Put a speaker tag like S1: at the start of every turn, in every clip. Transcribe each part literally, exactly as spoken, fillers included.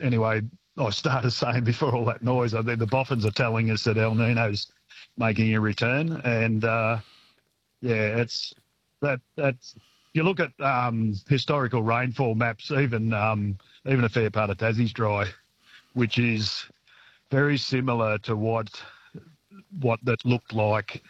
S1: anyway, I started saying before all that noise, I think the boffins are telling us that El Nino's making a return. And, uh, yeah, it's that that's you look at um, historical rainfall maps, even um, even a fair part of Tassie's dry, which is very similar to what what that looked like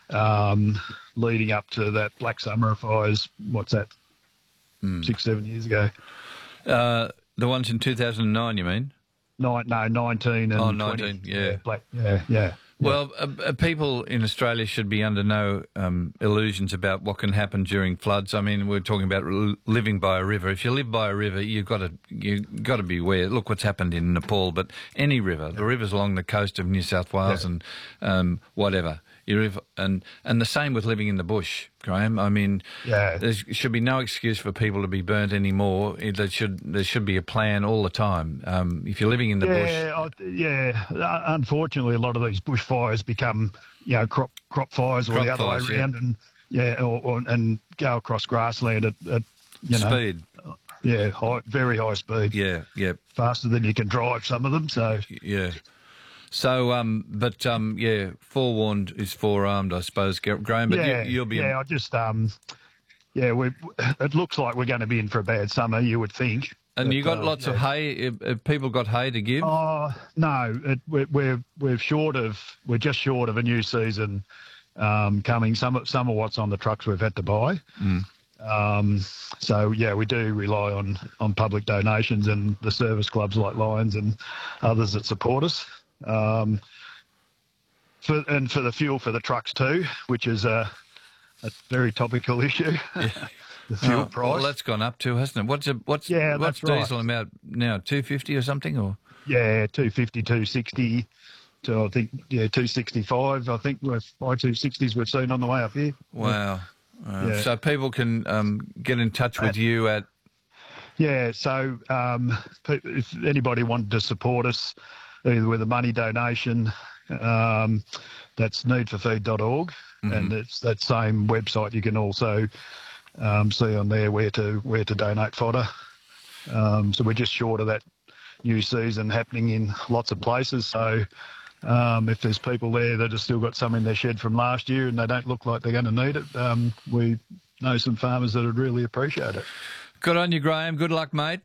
S1: um, leading up to that Black Summer fires. What's that? Mm. Six, seven years ago.
S2: Uh, the ones in two thousand nine, you mean?
S1: Nine, no, nineteen and
S2: oh,
S1: twenty.
S2: nineteen, yeah.
S1: Yeah, black, yeah, yeah.
S2: Well, uh, uh, people in Australia should be under no um, illusions about what can happen during floods. I mean, we're talking about l- living by a river. If you live by a river, you've got to you got to be aware. Look what's happened in Nepal, but any river, the rivers along the coast of New South Wales yeah. and um, whatever. And and the same with living in the bush, Graham. I mean,
S1: yeah.
S2: there should be no excuse for people to be burnt anymore. There should there should be a plan all the time. Um, if you're living in the
S1: yeah,
S2: bush,
S1: I, yeah. Unfortunately, a lot of these bushfires become, you know, crop crop fires or
S2: crop
S1: the other
S2: fires,
S1: way around,
S2: yeah.
S1: and yeah, or, or, and go across grassland at, at you know,
S2: speed.
S1: Yeah, high, very high speed.
S2: Yeah, yeah.
S1: Faster than you can drive some of them. So
S2: yeah. So, um, but um, yeah, forewarned is forearmed, I suppose, Graham. But
S1: yeah,
S2: you, you'll be.
S1: Yeah, I just um, yeah, we. It looks like we're going to be in for a bad summer. You would think.
S2: And
S1: but,
S2: you got
S1: uh,
S2: lots
S1: yeah.
S2: of hay. Have, have people got hay to give?
S1: Oh no, it, we're, we're we're short of. We're just short of a new season um, coming. Some some of what's on the trucks we've had to buy.
S2: Mm.
S1: Um, so yeah, we do rely on on public donations and the service clubs like Lions and others that support us. Um, for, and for the fuel for the trucks too, which is a, a very topical issue.
S2: Yeah.
S1: The fuel
S2: oh,
S1: price.
S2: Well, that's gone up too, hasn't it? What's a, what's
S1: yeah,
S2: what's
S1: that's
S2: diesel
S1: right.
S2: amount now? Two fifty or something, or
S1: yeah, two fifty, two sixty. To I think yeah, two sixty five. I think with my two sixties we've seen on the way up here.
S2: Wow. Uh,
S1: yeah.
S2: So people can um, get in touch with at, you at.
S1: Yeah. So um, if anybody wanted to support us, either with a money donation, um, that's need for feed dot org, mm-hmm. and it's that same website. You can also um, see on there where to where to donate fodder. Um, so we're just short of that new season happening in lots of places. So um, if there's people there that have still got some in their shed from last year and they don't look like they're going to need it, um, we know some farmers that would really appreciate it.
S2: Good on you, Graham. Good luck, mate.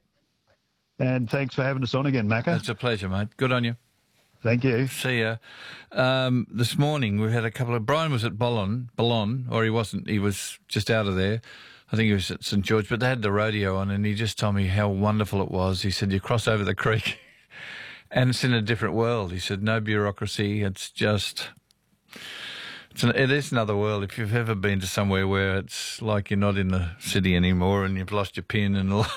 S1: And thanks for having us on again, Macca.
S2: It's a pleasure, mate. Good on you.
S1: Thank you.
S2: See ya. Um, this morning we had a couple of... Brian was at Boulogne, Boulogne, or he wasn't. He was just out of there. I think he was at St George, but they had the rodeo on, and he just told me how wonderful it was. He said, you cross over the creek and it's in a different world. He said, no bureaucracy. It's just... It's an, it is another world. If you've ever been to somewhere where it's like you're not in the city anymore and you've lost your pin and all...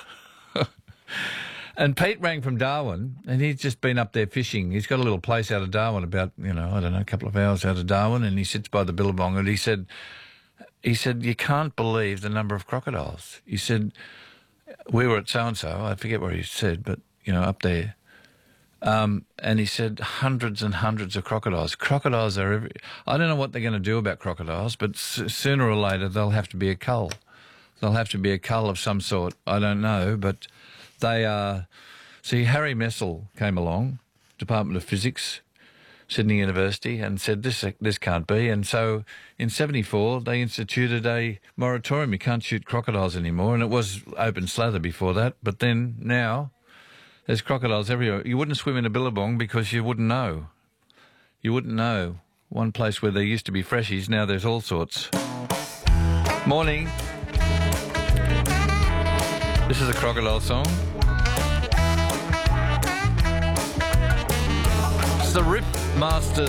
S2: And Pete rang from Darwin, and he's just been up there fishing. He's got a little place out of Darwin, about, you know, I don't know, a couple of hours out of Darwin, and he sits by the Billabong, and he said, he said, you can't believe the number of crocodiles. He said, we were at so-and-so, I forget where he said, but, you know, up there. Um, and he said hundreds and hundreds of crocodiles. Crocodiles are every... I don't know what they're going to do about crocodiles, but s- sooner or later they'll have to be a cull. They'll have to be a cull of some sort. I don't know, but... They are... See, Harry Messel came along, Department of Physics, Sydney University, and said, this this can't be. And so in seventy-four, they instituted a moratorium. You can't shoot crocodiles anymore. And it was open slather before that. But then now there's crocodiles everywhere. You wouldn't swim in a billabong because you wouldn't know. You wouldn't know. One place where there used to be freshies, now there's all sorts. Morning. This is a crocodile song. It's the Rip Master